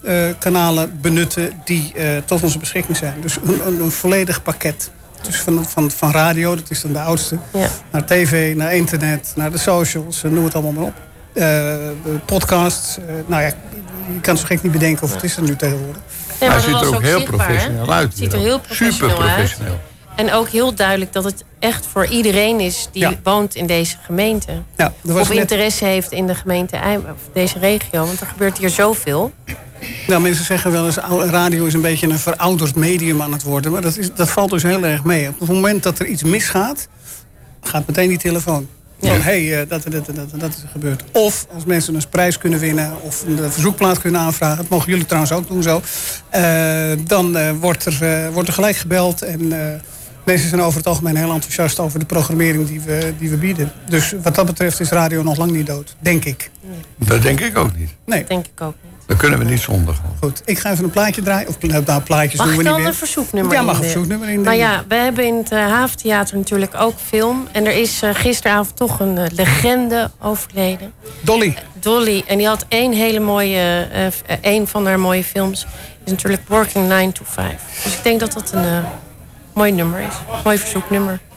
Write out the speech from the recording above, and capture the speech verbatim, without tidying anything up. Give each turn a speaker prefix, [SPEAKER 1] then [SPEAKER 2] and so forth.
[SPEAKER 1] uh, kanalen benutten die uh, tot onze beschikking zijn. Dus een, een, een volledig pakket. Dus van, van, van radio, dat is dan de oudste, ja. naar tv, naar internet, naar de socials, noem het allemaal maar op. Uh, podcasts, uh, nou ja, je kan zo gek niet bedenken of het is er nu tegenwoordig.
[SPEAKER 2] Nee,
[SPEAKER 3] maar hij ziet er ook, ook heel
[SPEAKER 2] zichtbaar,
[SPEAKER 3] professioneel
[SPEAKER 2] hè?
[SPEAKER 3] uit.
[SPEAKER 2] Het ziet er heel professioneel,
[SPEAKER 3] Super professioneel uit.
[SPEAKER 2] En ook heel duidelijk dat het echt voor iedereen is die ja. woont in deze gemeente.
[SPEAKER 1] Ja,
[SPEAKER 2] of interesse net... heeft in de gemeente of deze regio. Want er gebeurt hier zoveel.
[SPEAKER 1] Nou, mensen zeggen wel eens, radio is een beetje een verouderd medium aan het worden. Maar dat, is, dat valt dus heel erg mee. Op het moment dat er iets misgaat, gaat meteen die telefoon. Ja. Van, hé, hey, dat, dat, dat, dat, dat is er gebeurd. Of als mensen een prijs kunnen winnen of een verzoekplaat kunnen aanvragen. Dat mogen jullie trouwens ook doen zo. Uh, dan uh, wordt, er, uh, wordt er gelijk gebeld. En uh, mensen zijn over het algemeen heel enthousiast over de programmering die we, die we bieden. Dus wat dat betreft is radio nog lang niet dood. Denk ik.
[SPEAKER 3] Dat denk ik ook niet.
[SPEAKER 1] Nee.
[SPEAKER 2] Dat denk ik ook niet.
[SPEAKER 3] Dan kunnen we niet zonder.
[SPEAKER 1] Goed, ik ga even een plaatje draaien. Of nou, plaatjes
[SPEAKER 2] mag
[SPEAKER 1] doen we niet meer.
[SPEAKER 2] Mag ik dan een verzoeknummer
[SPEAKER 1] Ja, mag een verzoeknummer in.
[SPEAKER 2] Nou ja, we hebben in het uh, Haventheater natuurlijk ook film. En er is uh, gisteravond toch een uh, legende overleden.
[SPEAKER 1] Dolly. Uh,
[SPEAKER 2] Dolly. En die had één hele mooie... Uh, één van haar mooie films. Is natuurlijk Working nine to five. Dus ik denk dat dat een uh, mooi nummer is. Mooi verzoeknummer.